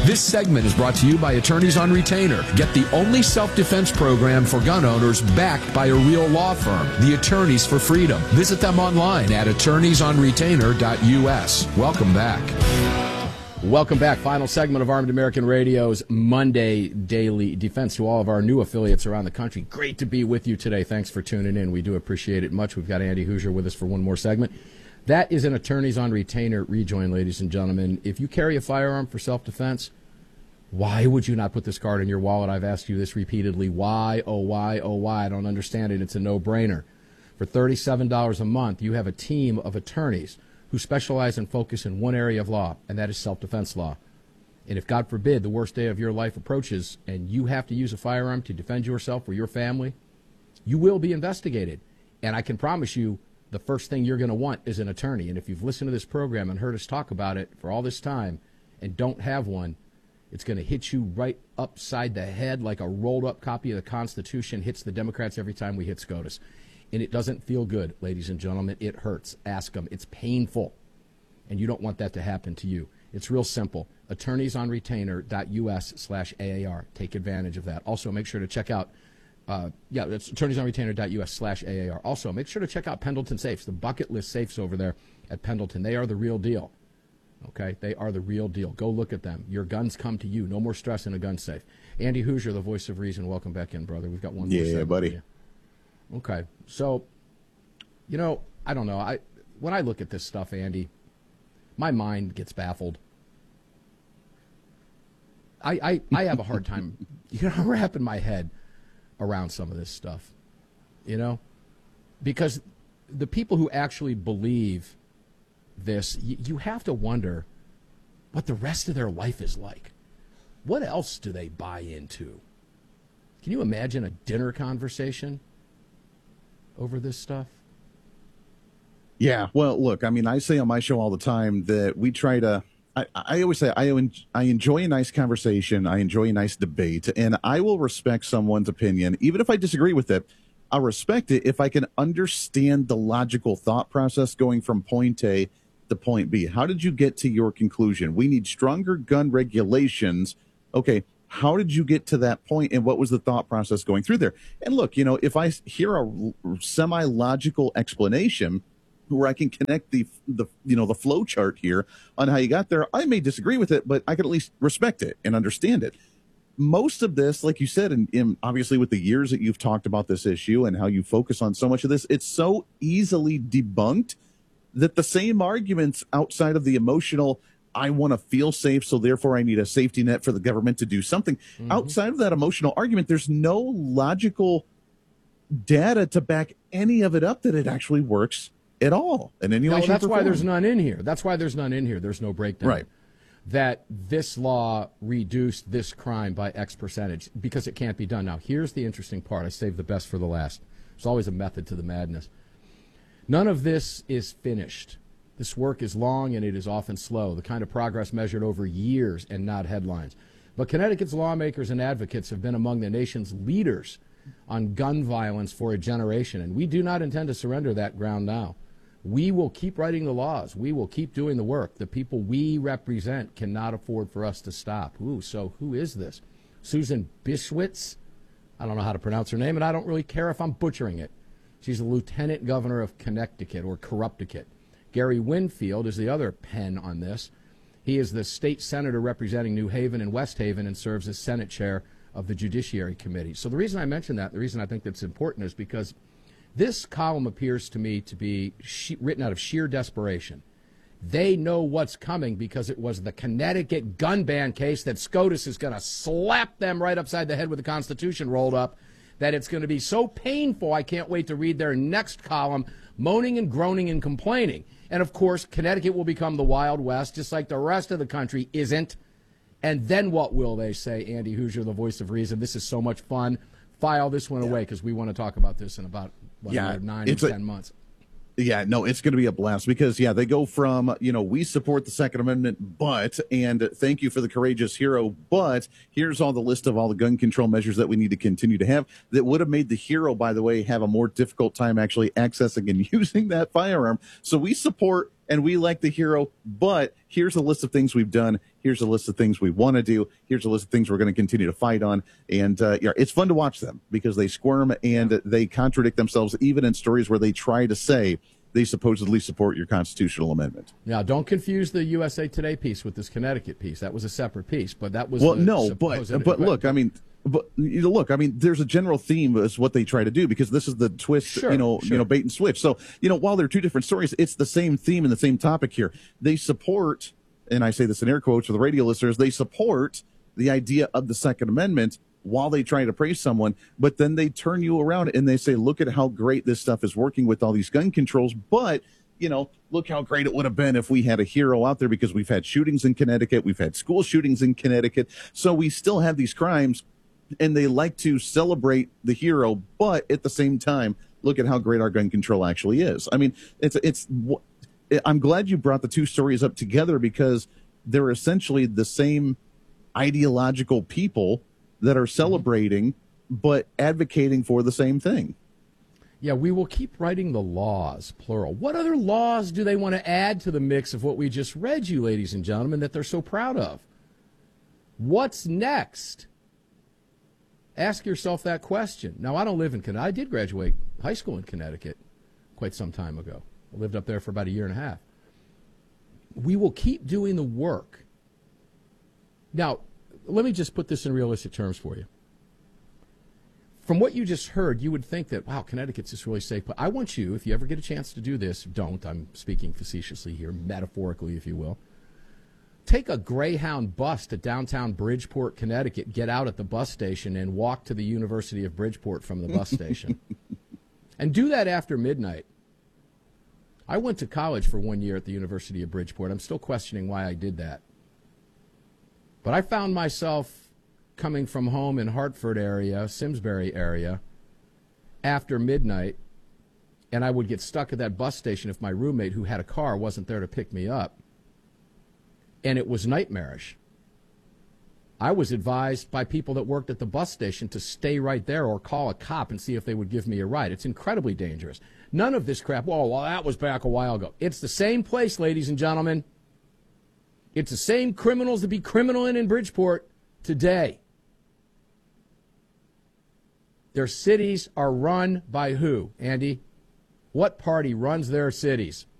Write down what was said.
This segment is brought to you by Attorneys on Retainer. Get the only self-defense program for gun owners backed by a real law firm, the Attorneys for Freedom. Visit them online at attorneysonretainer.us. Welcome back. Welcome back. Final segment of Armed American Radio's Monday Daily Defense. To all of our new affiliates around the country, great to be with you today. Thanks for tuning in. We do appreciate it much. We've got Andy Hoosier with us for one more segment. That is an Attorneys on Retainer rejoin, ladies and gentlemen. If you carry a firearm for self-defense, why would you not put this card in your wallet? I've asked you this repeatedly. Why, oh, why, oh, why? I don't understand it. It's a no-brainer. For $37 a month, you have a team of attorneys who specialize and focus in one area of law, and that is self-defense law. And if, God forbid, the worst day of your life approaches and you have to use a firearm to defend yourself or your family, you will be investigated. And I can promise you, the first thing you're going to want is an attorney. And if you've listened to this program and heard us talk about it for all this time and don't have one, it's going to hit you right upside the head like a rolled-up copy of the Constitution hits the Democrats every time we hit SCOTUS. And it doesn't feel good, ladies and gentlemen. It hurts. Ask them. It's painful. And you don't want that to happen to you. It's real simple. attorneysonretainer.us/AAR. Take advantage of that. Also, make sure to check out that's attorneysonretainer.us/AAR. Also, make sure to check out Pendleton Safes, the bucket list safes over there at Pendleton. They are the real deal. Okay? They are the real deal. Go look at them. Your guns come to you. No more stress in a gun safe. Andy Hoosier, the voice of reason. Welcome back in, brother. We've got one more segment. Yeah, buddy. Okay. So, I don't know. When I look at this stuff, Andy, my mind gets baffled. I have a hard time, wrapping my head around some of this stuff, because the people who actually believe this, you have to wonder what the rest of their life is like. What else do they buy into? Can you imagine a dinner conversation over this stuff? Yeah. Well, look, I say on my show all the time that we try to, I always say I enjoy a nice conversation. I enjoy a nice debate, and I will respect someone's opinion. Even if I disagree with it, I'll respect it if I can understand the logical thought process going from point A to point B. How did you get to your conclusion? We need stronger gun regulations. Okay. How did you get to that point, and what was the thought process going through there? And look, if I hear a semi-logical explanation where I can connect the flow chart here on how you got there, I may disagree with it, but I can at least respect it and understand it. Most of this, like you said, and obviously with the years that you've talked about this issue and how you focus on so much of this, it's so easily debunked that the same arguments outside of the emotional, I want to feel safe, so therefore I need a safety net for the government to do something. Mm-hmm. Outside of that emotional argument, there's no logical data to back any of it up that it actually works at all. And that's why there's none in here. That's why there's none in here. There's no breakdown. Right. That this law reduced this crime by X percentage, because it can't be done. Now, here's the interesting part. I saved the best for the last. There's always a method to the madness. None of this is finished. This work is long and it is often slow, the kind of progress measured over years and not headlines. But Connecticut's lawmakers and advocates have been among the nation's leaders on gun violence for a generation, and we do not intend to surrender that ground now. We will keep writing the laws. We will keep doing the work. The people we represent cannot afford for us to stop. So who is this? Susan Bishwitz? I don't know how to pronounce her name, and I don't really care if I'm butchering it. She's the lieutenant governor of Connecticut, or Corrupticut. Gary Winfield is the other pen on this. He is the state senator representing New Haven and West Haven and serves as Senate chair of the Judiciary Committee. So the reason I mention that, the reason I think that's important, is because this column appears to me to be written out of sheer desperation. They know what's coming because it was the Connecticut gun ban case that SCOTUS is going to slap them right upside the head with the Constitution rolled up, that it's going to be so painful I can't wait to read their next column, moaning and groaning and complaining. And, of course, Connecticut will become the Wild West, just like the rest of the country isn't. And then what will they say? Andy Hoosier, the voice of reason. This is so much fun. File this one away, because we want to talk about this in about 9 or 10 months. Yeah, no, it's going to be a blast because, they go from, we support the Second Amendment, and thank you for the courageous hero, but here's all the list of all the gun control measures that we need to continue to have that would have made the hero, by the way, have a more difficult time actually accessing and using that firearm. So we support and we like the hero, but here's a list of things we've done. Here's a list of things we want to do. Here's a list of things we're going to continue to fight on. And it's fun to watch them because they squirm and they contradict themselves, even in stories where they try to say they supposedly support your constitutional amendment. Now, don't confuse the USA Today piece with this Connecticut piece. That was a separate piece, but that was but look, I mean, there's a general theme as what they try to do because this is the twist, Sure. bait and switch. So, while they're two different stories, it's the same theme and the same topic here. They support, and I say this in air quotes for the radio listeners, they support the idea of the Second Amendment while they try to praise someone, but then they turn you around and they say, look at how great this stuff is working with all these gun controls, but look how great it would have been if we had a hero out there because we've had shootings in Connecticut, we've had school shootings in Connecticut, so we still have these crimes, and they like to celebrate the hero, but at the same time, look at how great our gun control actually is. I mean, I'm glad you brought the two stories up together because they're essentially the same ideological people that are celebrating but advocating for the same thing. Yeah, we will keep writing the laws, plural. What other laws do they want to add to the mix of what we just read you, ladies and gentlemen, that they're so proud of? What's next? Ask yourself that question. Now, I don't live in Connecticut. I did graduate high school in Connecticut quite some time ago. I lived up there for about a year and a half. We will keep doing the work. Now, let me just put this in realistic terms for you. From what you just heard, you would think that, wow, Connecticut's just really safe. But I want you, if you ever get a chance to do this, don't, I'm speaking facetiously here, metaphorically, if you will, take a Greyhound bus to downtown Bridgeport, Connecticut, get out at the bus station, and walk to the University of Bridgeport from the bus station. And do that after midnight. I went to college for 1 year at the University of Bridgeport. I'm still questioning why I did that. But I found myself coming from home in Hartford area, Simsbury area, after midnight, and I would get stuck at that bus station if my roommate, who had a car, wasn't there to pick me up. And it was nightmarish. I was advised by people that worked at the bus station to stay right there or call a cop and see if they would give me a ride. It's incredibly dangerous. None of this crap, well, that was back a while ago. It's the same place, ladies and gentlemen. It's the same criminals that be criminal in Bridgeport today. Their cities are run by who, Andy? What party runs their cities?